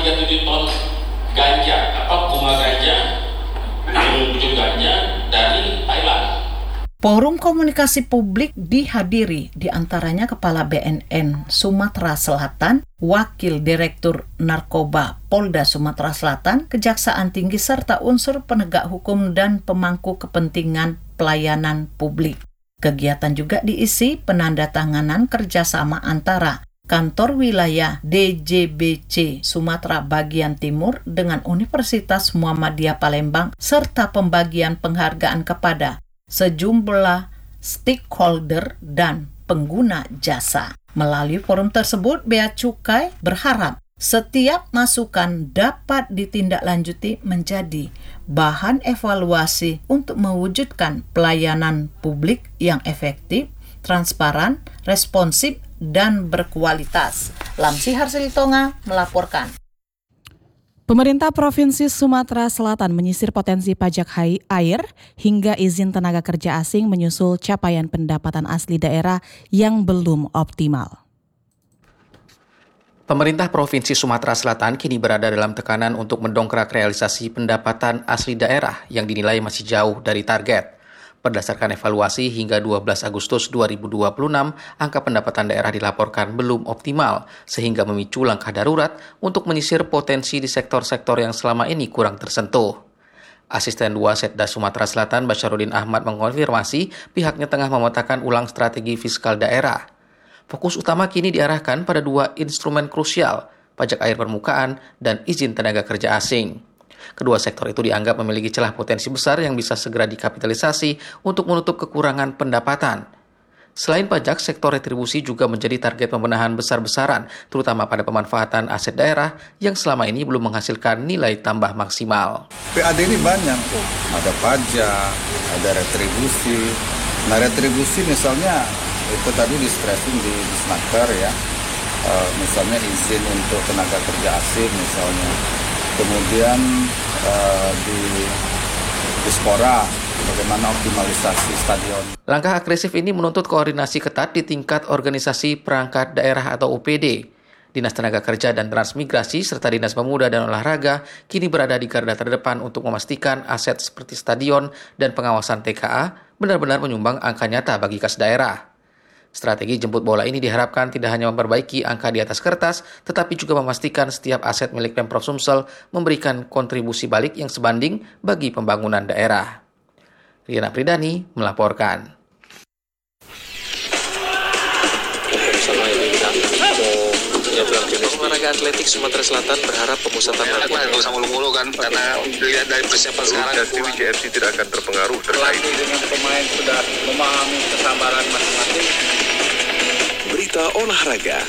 3,7 ton ganja, bunga ganja, bujur ganja dari Thailand. Forum komunikasi publik dihadiri diantaranya Kepala BNN Sumatera Selatan, Wakil Direktur Narkoba Polda Sumatera Selatan, Kejaksaan Tinggi, serta unsur penegak hukum dan pemangku kepentingan pelayanan publik. Kegiatan juga diisi penandatanganan kerjasama antara Kantor Wilayah DJBC Sumatera Bagian Timur dengan Universitas Muhammadiyah Palembang serta pembagian penghargaan kepada sejumlah stakeholder dan pengguna jasa. Melalui forum tersebut, Bea Cukai berharap setiap masukan dapat ditindaklanjuti menjadi bahan evaluasi untuk mewujudkan pelayanan publik yang efektif, transparan, responsif, dan berkualitas. Lamsi Harsilitonga melaporkan. Pemerintah Provinsi Sumatera Selatan menyisir potensi pajak air hingga izin tenaga kerja asing menyusul capaian pendapatan asli daerah yang belum optimal. Pemerintah Provinsi Sumatera Selatan kini berada dalam tekanan untuk mendongkrak realisasi pendapatan asli daerah yang dinilai masih jauh dari target. Berdasarkan evaluasi hingga 12 Agustus 2026, angka pendapatan daerah dilaporkan belum optimal, sehingga memicu langkah darurat untuk menyisir potensi di sektor-sektor yang selama ini kurang tersentuh. Asisten 2 Setda Sumatera Selatan Basyarudin Ahmad mengonfirmasi pihaknya tengah memetakan ulang strategi fiskal daerah. Fokus utama kini diarahkan pada 2 instrumen krusial, pajak air permukaan dan izin tenaga kerja asing. Kedua sektor itu dianggap memiliki celah potensi besar yang bisa segera dikapitalisasi untuk menutup kekurangan pendapatan. Selain pajak, sektor retribusi juga menjadi target pembenahan besar-besaran, terutama pada pemanfaatan aset daerah yang selama ini belum menghasilkan nilai tambah maksimal. PAD ini banyak, ada pajak, ada retribusi. Nah, retribusi misalnya itu tadi di stressing di Snaker ya, misalnya izin untuk tenaga kerja asing misalnya. Kemudian di Dispora, bagaimana optimalisasi stadion. Langkah agresif ini menuntut koordinasi ketat di tingkat organisasi perangkat daerah atau OPD. Dinas Tenaga Kerja dan Transmigrasi serta Dinas Pemuda dan Olahraga kini berada di garda terdepan untuk memastikan aset seperti stadion dan pengawasan TKA benar-benar menyumbang angka nyata bagi kas daerah. Strategi jemput bola ini diharapkan tidak hanya memperbaiki angka di atas kertas, tetapi juga memastikan setiap aset milik Pemprov Sumsel memberikan kontribusi balik yang sebanding bagi pembangunan daerah. Riana Pridani melaporkan. Olahraga atletik Sumatera Selatan berharap pemusatan latihan nggak usah mulu-mulu kan, karena dilihat dari persiapan sekarang tim JRC tidak akan terpengaruh terkait Dengan pemain sudah memahami kesabaran masing-masing. berita olahraga.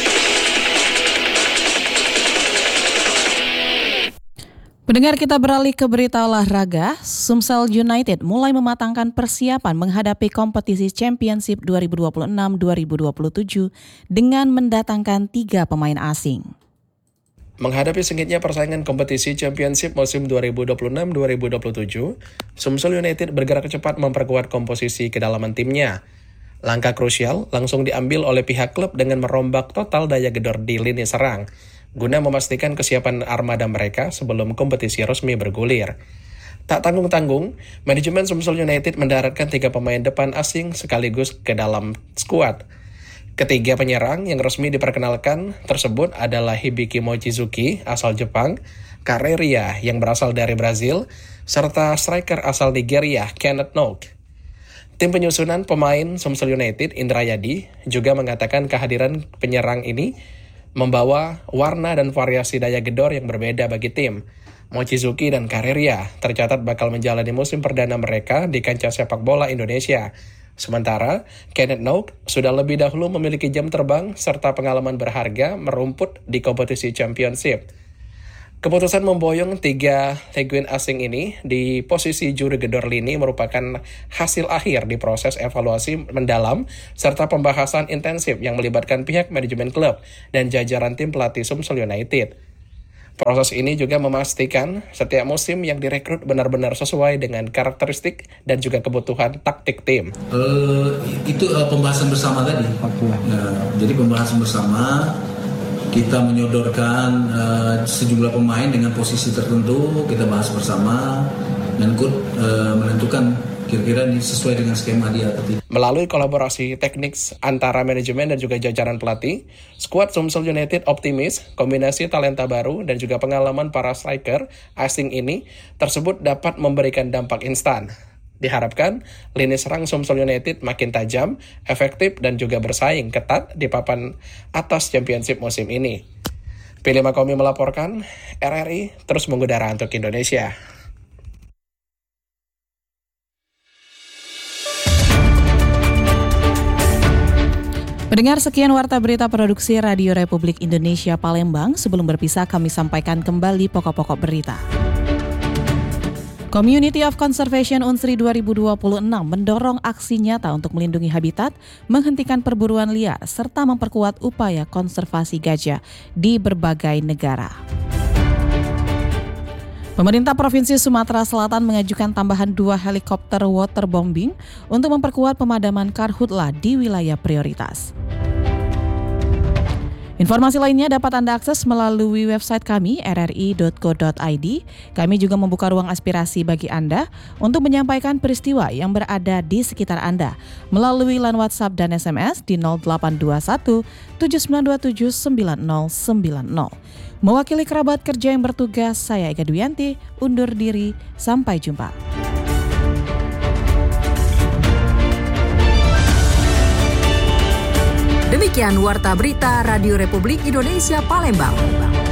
Pendengar, kita beralih ke berita olahraga. Sumsel United mulai mematangkan persiapan menghadapi kompetisi Championship 2026-2027 dengan mendatangkan 3 pemain asing. Menghadapi sengitnya persaingan kompetisi Championship musim 2026-2027, Sumsel United bergerak cepat memperkuat komposisi kedalaman timnya. Langkah krusial langsung diambil oleh pihak klub dengan merombak total daya gedor di lini serang, guna memastikan kesiapan armada mereka sebelum kompetisi resmi bergulir. Tak tanggung-tanggung, manajemen Sumsel United mendaratkan 3 pemain depan asing sekaligus ke dalam skuad. Ketiga penyerang yang resmi diperkenalkan tersebut adalah Hibiki Mochizuki asal Jepang, Carreria yang berasal dari Brazil, serta striker asal Nigeria Kenneth Noak. Tim penyusunan pemain Sumsel United, Indrayadi, juga mengatakan kehadiran penyerang ini membawa warna dan variasi daya gedor yang berbeda bagi tim. Mochizuki dan Carreria tercatat bakal menjalani musim perdana mereka di kancah sepak bola Indonesia. Sementara, Kenneth Noak sudah lebih dahulu memiliki jam terbang serta pengalaman berharga merumput di kompetisi Championship. Keputusan memboyong 3 leguin asing ini di posisi juru gedor lini merupakan hasil akhir di proses evaluasi mendalam serta pembahasan intensif yang melibatkan pihak manajemen klub dan jajaran tim pelatih Sumsel United. Proses ini juga memastikan setiap musim yang direkrut benar-benar sesuai dengan karakteristik dan juga kebutuhan taktik tim. Itu pembahasan bersama tadi. Jadi pembahasan bersama kita menyodorkan sejumlah pemain dengan posisi tertentu, kita bahas bersama dan menentukan kira-kira ini sesuai dengan skema dia atau tidak. Melalui kolaborasi teknik antara manajemen dan juga jajaran pelatih, skuad Sumsel United optimis kombinasi talenta baru dan juga pengalaman para striker asing ini tersebut dapat memberikan dampak instan. Diharapkan lini serang Sumsel United makin tajam, efektif dan juga bersaing ketat di papan atas Championship musim ini. Pilih Makomi melaporkan, RRI terus mengudara untuk Indonesia. Pendengar, sekian Warta Berita Produksi Radio Republik Indonesia Palembang. Sebelum berpisah, kami sampaikan kembali pokok-pokok berita. Community of Conservation Unsri 2026 mendorong aksi nyata untuk melindungi habitat, menghentikan perburuan liar, serta memperkuat upaya konservasi gajah di berbagai negara. Pemerintah Provinsi Sumatera Selatan mengajukan tambahan 2 helikopter waterbombing untuk memperkuat pemadaman karhutla di wilayah prioritas. Informasi lainnya dapat Anda akses melalui website kami rri.co.id. Kami juga membuka ruang aspirasi bagi Anda untuk menyampaikan peristiwa yang berada di sekitar Anda melalui line WhatsApp dan SMS di 0821 7927 9090. Mewakili kerabat kerja yang bertugas, saya Ega Duyanti, undur diri, sampai jumpa. Demikian Warta Berita Radio Republik Indonesia Palembang.